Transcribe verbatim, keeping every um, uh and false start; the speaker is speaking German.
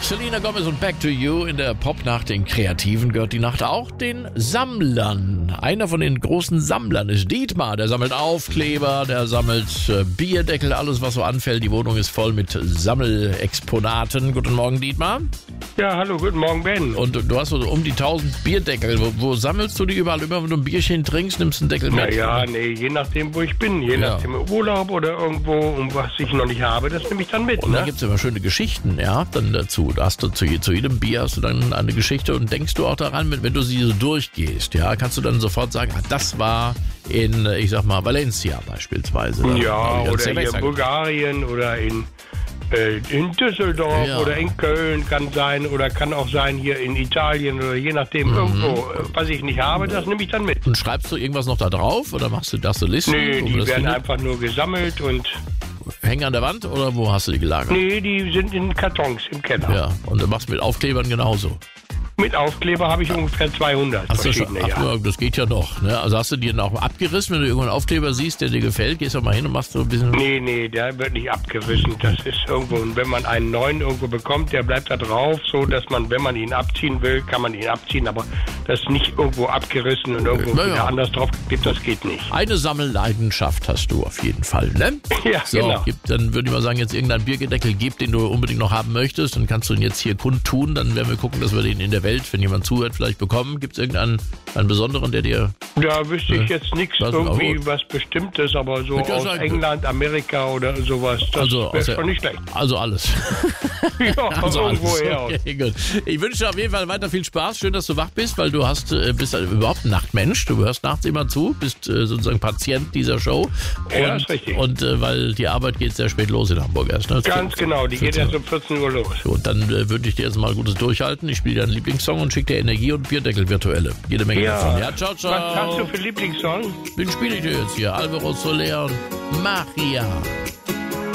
Selena Gomez und Back to You. In der Popnacht den Kreativen gehört die Nacht auch den Sammlern. Einer von den großen Sammlern ist Dietmar. Der sammelt Aufkleber, der sammelt äh, Bierdeckel, alles was so anfällt. Die Wohnung ist voll mit Sammelexponaten. Guten Morgen, Dietmar. Ja, hallo, guten Morgen, Ben. Und du hast so um die tausend Bierdeckel. Wo, wo sammelst du die überall? Immer wenn du ein Bierchen trinkst, nimmst du einen Deckel mit? Naja, nee, je nachdem, wo ich bin. Je Ja. nachdem im Urlaub oder irgendwo, um was ich noch nicht habe, das nehme ich dann mit. Und dann Ne? gibt es immer schöne Geschichten, ja, dann dazu. Da hast du zu, zu jedem Bier hast du dann eine Geschichte und denkst du auch daran, wenn, wenn du sie so durchgehst, ja, kannst du dann sofort sagen, ah, das war in, ich sag mal, Valencia beispielsweise. Ja, Dann- oder dann- hier in Bulgarien oder in, äh, in Düsseldorf Ja. oder in Köln kann sein oder kann auch sein hier in Italien oder je nachdem Mhm. irgendwo. äh, Was ich nicht habe, das nehme ich dann mit. Und schreibst du irgendwas noch da drauf oder machst du das so Listen? Nee, wo man die das werden findet? einfach nur gesammelt und Hängen an der Wand oder wo hast du die gelagert? nee, die sind in Kartons im Keller. Ja, und du machst mit Aufklebern genauso. Mit Aufkleber habe ich ungefähr zweihundert Hast du schon, verschiedene, ach, ja. ja, das geht ja noch. Ne? Also hast du dir noch abgerissen, wenn du irgendwo einen Aufkleber siehst, der dir gefällt, gehst du mal hin und machst so ein bisschen... Nee, nee, der wird nicht abgerissen. Das ist irgendwo, und wenn man einen neuen irgendwo bekommt, der bleibt da drauf, so dass man, wenn man ihn abziehen will, kann man ihn abziehen, aber das ist nicht irgendwo abgerissen und irgendwo Na ja. wieder anders drauf geklebt, das geht nicht. Eine Sammelleidenschaft hast du auf jeden Fall, ne? Ja, So, genau. gibt, dann würde ich mal sagen, jetzt irgendeinen Biergedeckel gibt, den du unbedingt noch haben möchtest, dann kannst du ihn jetzt hier kundtun, dann werden wir gucken, dass wir den in der Welt, wenn jemand zuhört, vielleicht bekommen. Gibt es irgendeinen einen besonderen, der dir... Da wüsste ich jetzt nichts Das ist aber irgendwie gut. was Bestimmtes, aber so Ich kann aus sagen, England, Amerika oder sowas, das Also, wäre aus der- schon nicht schlecht. Also alles. Ja, Also alles. irgendwo her. Okay, gut. Ich wünsche dir auf jeden Fall weiter viel Spaß. Schön, dass du wach bist, weil du hast, äh, bist halt überhaupt ein Nachtmensch. Du hörst nachts immer zu, bist äh, sozusagen Patient dieser Show. Und, Ja, ist richtig. Und äh, weil die Arbeit geht sehr spät los in Hamburg erst. Ne? Ganz genau, die geht vierzehn erst um vierzehn Uhr los. So, und dann äh, wünsche ich dir jetzt mal gutes Durchhalten. Ich spiele deinen Lieblingssong und schicke dir Energie und Bierdeckel virtuelle. Jede Menge Ja. davon. Ja, ciao, ciao. Was hast du für Lieblingssong? Den spiele ich dir jetzt hier. Alvaro Soler und Maria.